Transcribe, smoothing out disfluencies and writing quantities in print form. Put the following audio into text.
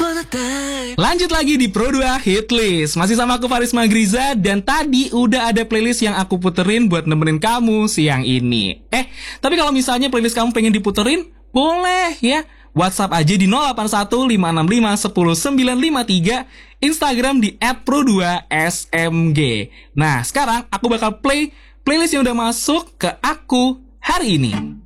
Lanjut lagi di Pro 2 Hitlist. Masih sama aku Faris Magriza. Dan tadi udah ada playlist yang aku puterin buat nemenin kamu siang ini. Tapi kalau misalnya playlist kamu pengen diputerin, boleh ya. WhatsApp aja di 081 565 10953, Instagram di @pro2smg. Nah, sekarang aku bakal play playlist yang udah masuk ke aku hari ini.